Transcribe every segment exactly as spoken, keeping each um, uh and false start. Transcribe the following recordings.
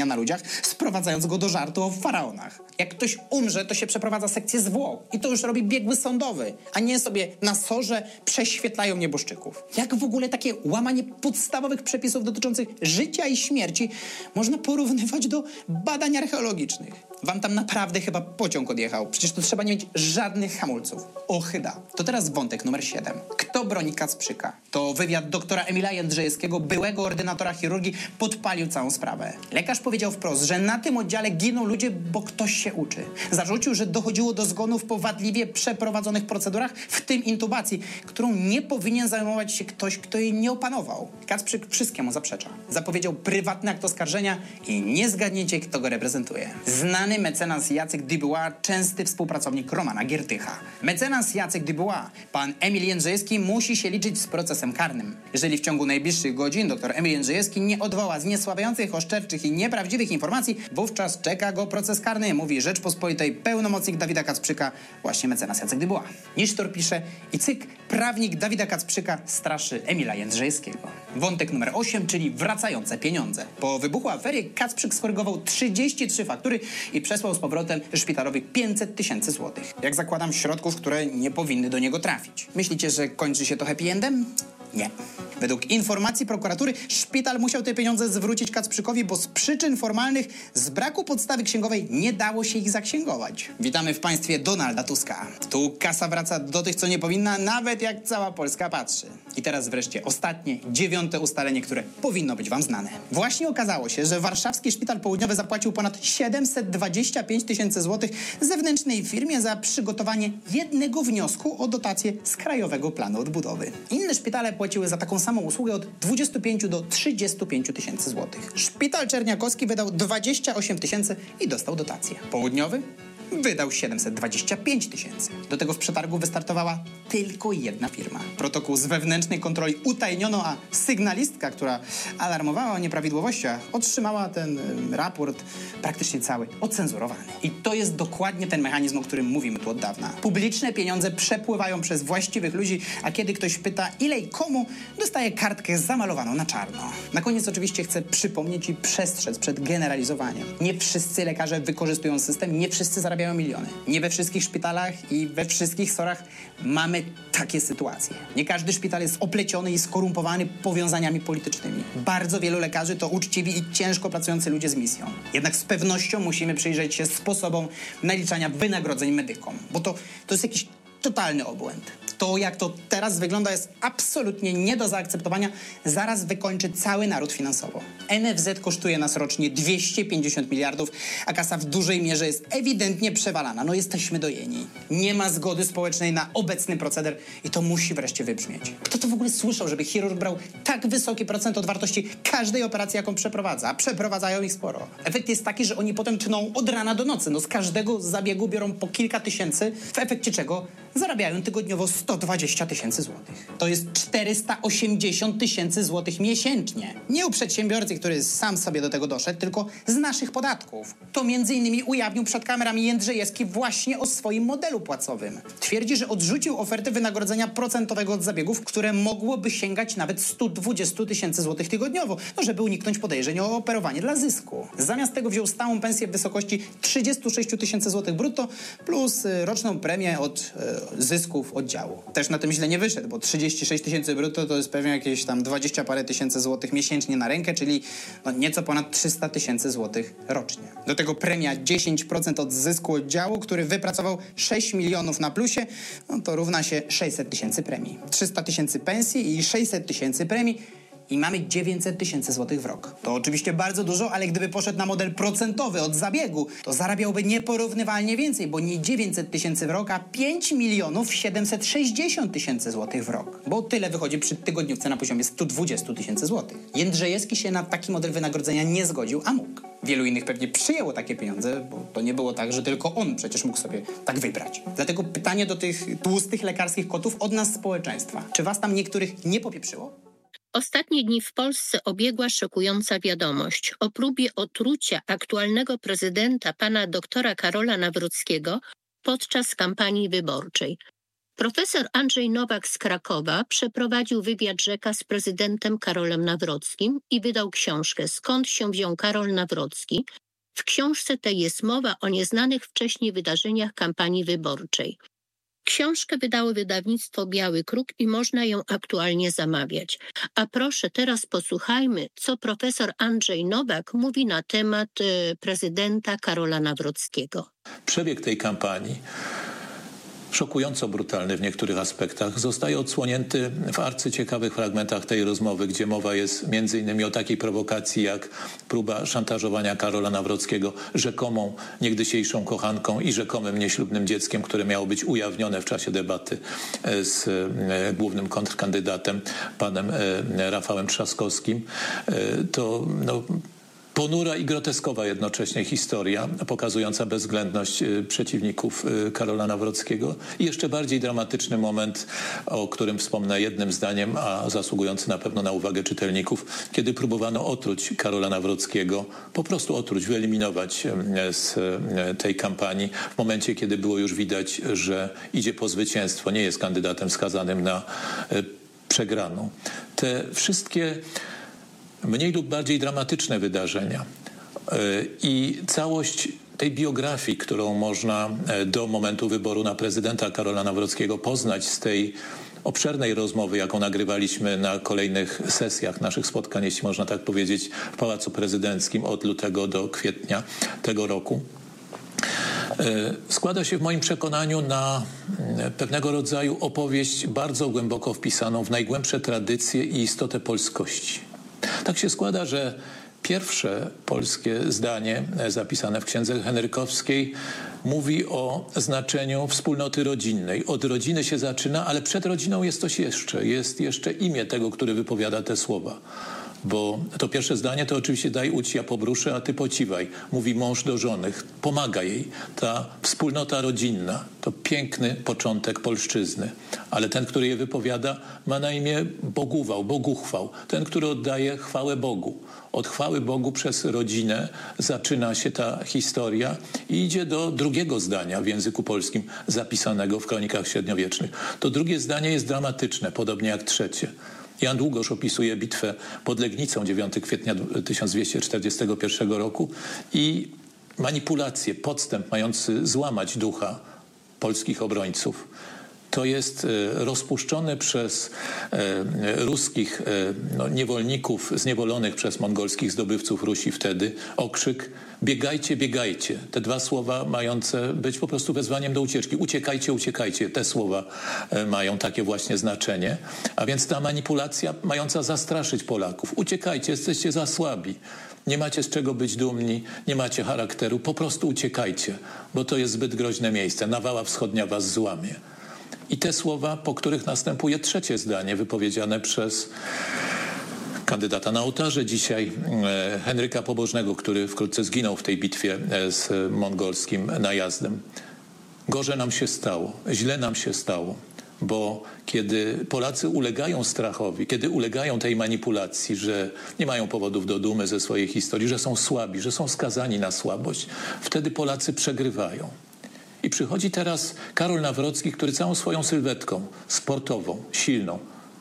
na ludziach, sprowadzając go do żartu o faraonach. Jak ktoś umrze, to się przeprowadza sekcję zwłok i to już robi biegły sądowy, a nie sobie na sorze prześwietlają nieboszczyków. Jak w ogóle takie łamanie podstawowych przepisów dotyczących życia i śmierci można porównywać do badań archeologicznych? Wam tam naprawdę chyba pociąg odjechał. Przecież tu trzeba nie mieć żadnych hamulców. Ochyda. To teraz wątek numer siedem. Kto broni Kacprzyka? To wywiad doktora Emila Jędrzejewskiego, byłego ordynatora chirurgii, podpalił całą sprawę. Lekarz powiedział wprost, że na tym oddziale giną ludzie, bo ktoś się uczy. Zarzucił, że dochodziło do zgonów po wadliwie przeprowadzonych procedurach, w tym intubacji, którą nie powinien zajmować się ktoś, kto jej nie opanował. Kacprzyk wszystkiemu zaprzecza. Zapowiedział prywatny akt oskarżenia i nie zgadniecie, kto go reprezentuje. Znany mecenas Jacek Dubois, częsty współpracownik Romana Giertycha. Mecenas Jacek Dubois, pan Emil Jędrzejewski, musi się liczyć z procesem karnym. Jeżeli w ciągu najbliższych godzin dr Emil Jędrzejewski nie odwoła zniesławiających, oszczerczych i nieprawdziwych informacji, wówczas czeka go proces karny, mówi Rzeczpospolitej pełnomocnik Dawida Kacprzyka, właśnie mecenas Jacek Dubois. Nisztor pisze i cyk, prawnik Dawida Kacprzyka straszy Emila Jędrzejewskiego. Wątek numer osiem, czyli wracające pieniądze. Po wybuchu afery Kacprzyk skorygował trzydzieści trzy faktury i przesłał z powrotem szpitalowi pięćset tysięcy złotych. Jak zakładam, środków, które nie powinny do niego trafić. Myślicie, że kończy się to happy endem? Nie. Według informacji prokuratury szpital musiał te pieniądze zwrócić Kacprzykowi, bo z przyczyn formalnych, z braku podstawy księgowej nie dało się ich zaksięgować. Witamy w państwie Donalda Tuska. Tu kasa wraca do tych, co nie powinna, nawet jak cała Polska patrzy. I teraz wreszcie ostatnie, dziewiąte ustalenie, które powinno być wam znane. Właśnie okazało się, że warszawski szpital południowy zapłacił ponad siedemset dwadzieścia pięć tysięcy złotych zewnętrznej firmie za przygotowanie jednego wniosku o dotację z Krajowego Planu Odbudowy. Inne szpitale płaciły za taką samą usługę od dwudziestu pięciu do trzydziestu pięciu tysięcy złotych. Szpital Czerniakowski wydał dwadzieścia osiem tysięcy i dostał dotację. Południowy wydał siedemset dwadzieścia pięć tysięcy. Do tego w przetargu wystartowała tylko jedna firma. Protokół z wewnętrznej kontroli utajniono, a sygnalistka, która alarmowała o nieprawidłowościach, otrzymała ten y, raport praktycznie cały ocenzurowany. I to jest dokładnie ten mechanizm, o którym mówimy tu od dawna. Publiczne pieniądze przepływają przez właściwych ludzi, a kiedy ktoś pyta, ile i komu, dostaje kartkę zamalowaną na czarno. Na koniec oczywiście chcę przypomnieć i przestrzec przed generalizowaniem. Nie wszyscy lekarze wykorzystują system, nie wszyscy zarabiają miliony. Nie we wszystkich szpitalach i we wszystkich sorach mamy takie sytuacje. Nie każdy szpital jest opleciony i skorumpowany powiązaniami politycznymi. Bardzo wielu lekarzy to uczciwi i ciężko pracujący ludzie z misją. Jednak z pewnością musimy przyjrzeć się sposobom naliczania wynagrodzeń medykom, bo to, to jest jakiś totalny obłęd. To, jak to teraz wygląda, jest absolutnie nie do zaakceptowania. Zaraz wykończy cały naród finansowo. N F Z kosztuje nas rocznie dwieście pięćdziesiąt miliardów, a kasa w dużej mierze jest ewidentnie przewalana. No jesteśmy dojeni. Nie ma zgody społecznej na obecny proceder i to musi wreszcie wybrzmieć. Kto to w ogóle słyszał, żeby chirurg brał tak wysoki procent od wartości każdej operacji, jaką przeprowadza? A przeprowadzają ich sporo. Efekt jest taki, że oni potem tną od rana do nocy. No z każdego zabiegu biorą po kilka tysięcy, w efekcie czego zarabiają tygodniowo sto dwadzieścia tysięcy złotych. To jest czterysta osiemdziesiąt tysięcy złotych miesięcznie. Nie u przedsiębiorcy, który sam sobie do tego doszedł, tylko z naszych podatków. To między innymi ujawnił przed kamerami Jędrzejewski właśnie o swoim modelu płacowym. Twierdzi, że odrzucił ofertę wynagrodzenia procentowego od zabiegów, które mogłoby sięgać nawet sto dwadzieścia tysięcy złotych tygodniowo, no żeby uniknąć podejrzeń o operowanie dla zysku. Zamiast tego wziął stałą pensję w wysokości trzydzieści sześć tysięcy złotych brutto plus y, roczną premię od y, zysków oddziału. Też na tym źle nie wyszedł, bo trzydzieści sześć tysięcy brutto to jest pewnie jakieś tam dwadzieścia parę tysięcy złotych miesięcznie na rękę, czyli no nieco ponad trzysta tysięcy złotych rocznie. Do tego premia dziesięć procent od zysku oddziału, który wypracował sześć milionów na plusie, no to równa się sześćset tysięcy premii. trzysta tysięcy pensji i sześćset tysięcy premii i mamy dziewięćset tysięcy złotych w rok. To oczywiście bardzo dużo, ale gdyby poszedł na model procentowy od zabiegu, to zarabiałby nieporównywalnie więcej, bo nie dziewięćset tysięcy w rok, a pięć milionów siedemset sześćdziesiąt tysięcy złotych w rok. Bo tyle wychodzi przy tygodniówce na poziomie sto dwadzieścia tysięcy złotych. Jędrzejewski się na taki model wynagrodzenia nie zgodził, a mógł. Wielu innych pewnie przyjęło takie pieniądze, bo to nie było tak, że tylko on przecież mógł sobie tak wybrać. Dlatego pytanie do tych tłustych lekarskich kotów od nas społeczeństwa. Czy was tam niektórych nie popieprzyło? Ostatnie dni w Polsce obiegła szokująca wiadomość o próbie otrucia aktualnego prezydenta pana doktora Karola Nawrockiego podczas kampanii wyborczej. Profesor Andrzej Nowak z Krakowa przeprowadził wywiad rzeka z prezydentem Karolem Nawrockim i wydał książkę „Skąd się wziął Karol Nawrocki?”. W książce tej jest mowa o nieznanych wcześniej wydarzeniach kampanii wyborczej. Książkę wydało wydawnictwo Biały Kruk i można ją aktualnie zamawiać. A proszę, teraz posłuchajmy, co profesor Andrzej Nowak mówi na temat y, prezydenta Karola Nawrockiego. Przebieg tej kampanii, szokująco brutalny w niektórych aspektach, zostaje odsłonięty w arcyciekawych fragmentach tej rozmowy, gdzie mowa jest między innymi o takiej prowokacji jak próba szantażowania Karola Nawrockiego rzekomą niegdysiejszą kochanką i rzekomym nieślubnym dzieckiem, które miało być ujawnione w czasie debaty z głównym kontrkandydatem, panem Rafałem Trzaskowskim. To no, ponura i groteskowa jednocześnie historia, pokazująca bezwzględność przeciwników Karola Nawrockiego. I jeszcze bardziej dramatyczny moment, o którym wspomnę jednym zdaniem, a zasługujący na pewno na uwagę czytelników, kiedy próbowano otruć Karola Nawrockiego, po prostu otruć, wyeliminować z tej kampanii w momencie, kiedy było już widać, że idzie po zwycięstwo, nie jest kandydatem skazanym na przegraną. Te wszystkie mniej lub bardziej dramatyczne wydarzenia i całość tej biografii, którą można do momentu wyboru na prezydenta Karola Nawrockiego poznać z tej obszernej rozmowy, jaką nagrywaliśmy na kolejnych sesjach naszych spotkań, jeśli można tak powiedzieć, w Pałacu Prezydenckim od lutego do kwietnia tego roku, składa się w moim przekonaniu na pewnego rodzaju opowieść bardzo głęboko wpisaną w najgłębsze tradycje i istotę polskości. Tak się składa, że pierwsze polskie zdanie zapisane w księdze henrykowskiej mówi o znaczeniu wspólnoty rodzinnej. Od rodziny się zaczyna, ale przed rodziną jest coś jeszcze. Jest jeszcze imię tego, który wypowiada te słowa. Bo to pierwsze zdanie to oczywiście daj uć, ja pobruszę, a ty pociwaj. Mówi mąż do żony, pomaga jej. Ta wspólnota rodzinna to piękny początek polszczyzny. Ale ten, który je wypowiada, ma na imię Boguwał, Boguchwał. Ten, który oddaje chwałę Bogu. Od chwały Bogu przez rodzinę zaczyna się ta historia i idzie do drugiego zdania w języku polskim zapisanego w kronikach średniowiecznych. To drugie zdanie jest dramatyczne, podobnie jak trzecie. Jan Długosz opisuje bitwę pod Legnicą dziewiątego kwietnia tysiąc dwieście czterdziestego pierwszego roku i manipulacje, podstęp mający złamać ducha polskich obrońców. To jest rozpuszczony przez ruskich no, niewolników zniewolonych przez mongolskich zdobywców Rusi wtedy okrzyk biegajcie, biegajcie. Te dwa słowa mające być po prostu wezwaniem do ucieczki. Uciekajcie, uciekajcie. Te słowa mają takie właśnie znaczenie. A więc ta manipulacja mająca zastraszyć Polaków. Uciekajcie, jesteście za słabi. Nie macie z czego być dumni, nie macie charakteru. Po prostu uciekajcie, bo to jest zbyt groźne miejsce. Nawała wschodnia was złamie. I te słowa, po których następuje trzecie zdanie wypowiedziane przez kandydata na ołtarze dzisiaj, Henryka Pobożnego, który wkrótce zginął w tej bitwie z mongolskim najazdem. Gorzej nam się stało, źle nam się stało, bo kiedy Polacy ulegają strachowi, kiedy ulegają tej manipulacji, że nie mają powodów do dumy ze swojej historii, że są słabi, że są skazani na słabość, wtedy Polacy przegrywają. I przychodzi teraz Karol Nawrocki, który całą swoją sylwetką sportową, silną,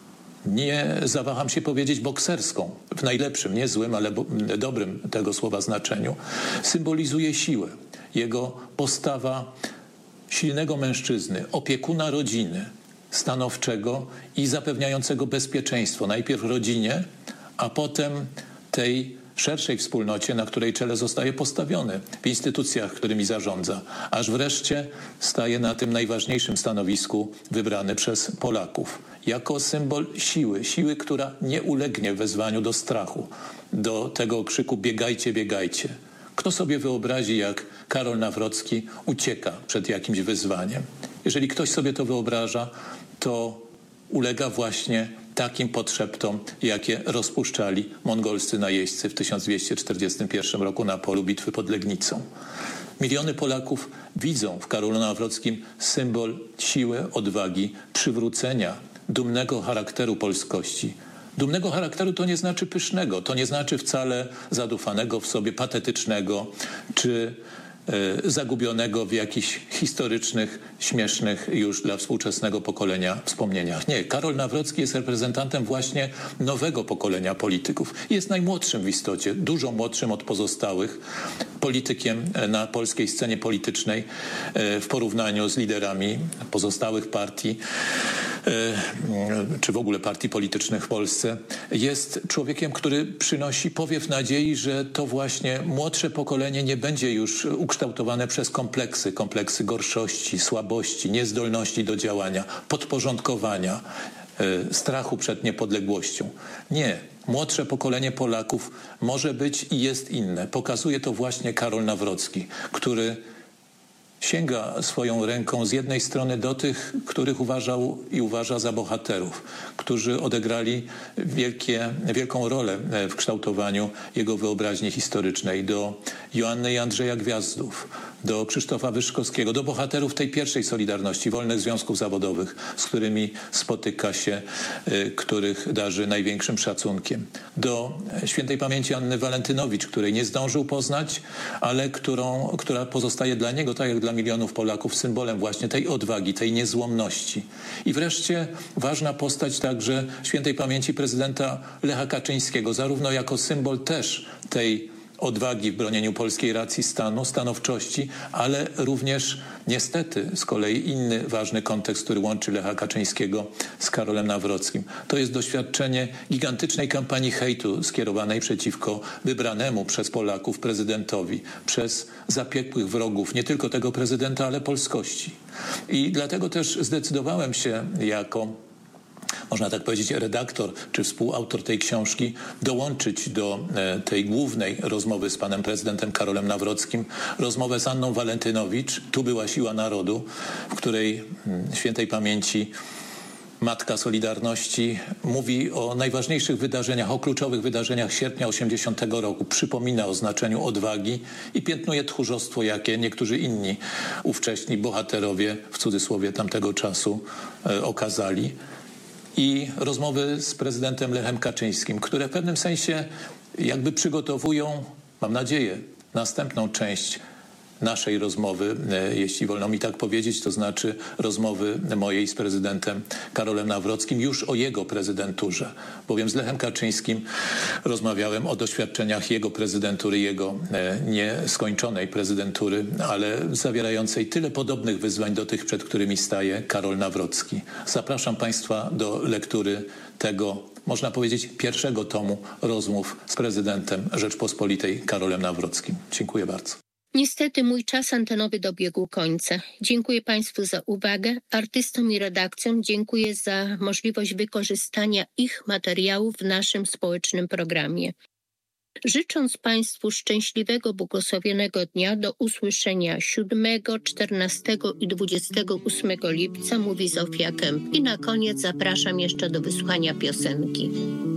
nie zawaham się powiedzieć bokserską, w najlepszym, nie złym, ale dobrym tego słowa znaczeniu, symbolizuje siłę. Jego postawa silnego mężczyzny, opiekuna rodziny, stanowczego i zapewniającego bezpieczeństwo. Najpierw rodzinie, a potem tej szerszej wspólnocie, na której czele zostaje postawiony w instytucjach, którymi zarządza, aż wreszcie staje na tym najważniejszym stanowisku wybrany przez Polaków. Jako symbol siły, siły, która nie ulegnie wezwaniu do strachu, do tego okrzyku biegajcie, biegajcie. Kto sobie wyobrazi, jak Karol Nawrocki ucieka przed jakimś wyzwaniem? Jeżeli ktoś sobie to wyobraża, to ulega właśnie takim podszeptom, jakie rozpuszczali mongolscy najeźdźcy w tysiąc dwieście czterdziestym pierwszym roku na polu bitwy pod Legnicą. Miliony Polaków widzą w Karolu Nawrockim symbol siły, odwagi, przywrócenia dumnego charakteru polskości. Dumnego charakteru to nie znaczy pysznego, to nie znaczy wcale zadufanego w sobie, patetycznego czy zagubionego w jakichś historycznych, śmiesznych już dla współczesnego pokolenia wspomnieniach. Nie, Karol Nawrocki jest reprezentantem właśnie nowego pokolenia polityków. Jest najmłodszym w istocie, dużo młodszym od pozostałych politykiem na polskiej scenie politycznej w porównaniu z liderami pozostałych partii czy w ogóle partii politycznych w Polsce. Jest człowiekiem, który przynosi powiew nadziei, że to właśnie młodsze pokolenie nie będzie już ukształtowane przez kompleksy, kompleksy gorszości, słabości, niezdolności do działania, podporządkowania, strachu przed niepodległością. Nie. Młodsze pokolenie Polaków może być i jest inne. Pokazuje to właśnie Karol Nawrocki, który sięga swoją ręką z jednej strony do tych, których uważał i uważa za bohaterów, którzy odegrali wielkie, wielką rolę w kształtowaniu jego wyobraźni historycznej, do Joanny i Andrzeja Gwiazdów, do Krzysztofa Wyszkowskiego, do bohaterów tej pierwszej Solidarności, wolnych związków zawodowych, z którymi spotyka się, których darzy największym szacunkiem, do świętej pamięci Anny Walentynowicz, której nie zdążył poznać, ale którą, która pozostaje dla niego, tak jak dla milionów Polaków, symbolem właśnie tej odwagi, tej niezłomności. I wreszcie ważna postać także świętej pamięci prezydenta Lecha Kaczyńskiego, zarówno jako symbol też tej odwagi w bronieniu polskiej racji stanu, stanowczości, ale również niestety z kolei inny ważny kontekst, który łączy Lecha Kaczyńskiego z Karolem Nawrockim. To jest doświadczenie gigantycznej kampanii hejtu skierowanej przeciwko wybranemu przez Polaków prezydentowi, przez zapiekłych wrogów nie tylko tego prezydenta, ale polskości. I dlatego też zdecydowałem się jako, można tak powiedzieć, redaktor czy współautor tej książki dołączyć do tej głównej rozmowy z panem prezydentem Karolem Nawrockim rozmowę z Anną Walentynowicz. Tu była siła narodu, w której świętej pamięci matka Solidarności mówi o najważniejszych wydarzeniach, o kluczowych wydarzeniach sierpnia osiemdziesiątego roku. Przypomina o znaczeniu odwagi i piętnuje tchórzostwo, jakie niektórzy inni ówcześni bohaterowie, w cudzysłowie tamtego czasu, e, okazali. I rozmowy z prezydentem Lechem Kaczyńskim, które w pewnym sensie jakby przygotowują, mam nadzieję, następną część naszej rozmowy, jeśli wolno mi tak powiedzieć, to znaczy rozmowy mojej z prezydentem Karolem Nawrockim już o jego prezydenturze. Bowiem z Lechem Kaczyńskim rozmawiałem o doświadczeniach jego prezydentury, jego nieskończonej prezydentury, ale zawierającej tyle podobnych wyzwań do tych, przed którymi staje Karol Nawrocki. Zapraszam Państwa do lektury tego, można powiedzieć, pierwszego tomu rozmów z prezydentem Rzeczpospolitej Karolem Nawrockim. Dziękuję bardzo. Niestety mój czas antenowy dobiegł końca. Dziękuję Państwu za uwagę. Artystom i redakcjom dziękuję za możliwość wykorzystania ich materiałów w naszym społecznym programie. Życząc Państwu szczęśliwego, błogosławionego dnia, do usłyszenia siódmego, czternastego i dwudziestego ósmego lipca, mówi Zofia Kęp. I na koniec zapraszam jeszcze do wysłuchania piosenki.